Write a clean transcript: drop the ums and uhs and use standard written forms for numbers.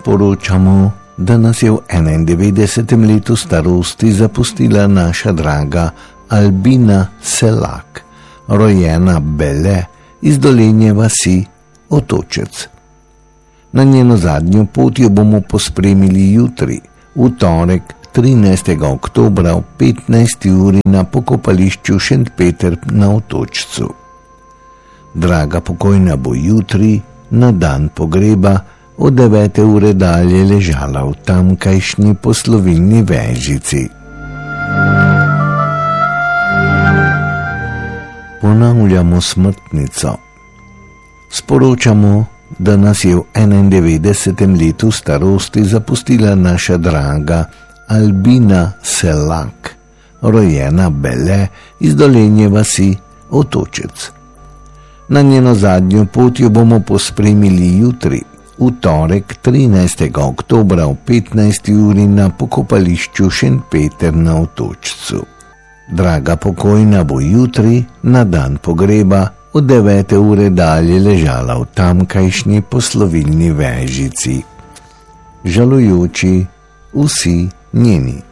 sporočamo, da nas je v 91. letu starosti zapustila naša draga Albina Selak, rojena Bele iz Dolenje vasi Otočec. Na njeno zadnjo pot jo bomo pospremili jutri, v torek 13. oktobra ob 15. uri na pokopališču Šentpeter na Otočcu. Draga pokojna bo jutri, na dan pogreba, od 9. ure dalje ležala v tamkajšnji poslovilni vežici. Ponavljamo smrtnico. Sporočamo, da nas je v 91. letu starosti zapustila naša draga Albina Selak, rojena Bele iz Dolenje vasi Otočec. Na njeno zadnjo pot jo bomo pospremili jutri, v torek 13. oktobra ob 15. uri na pokopališču Šentpeter na Otočcu. Draga pokojna bo jutri, na dan pogreba, od 9. ure dalje ležala v tamkajšnji poslovilni vežici. Žalujoči vsi njeni.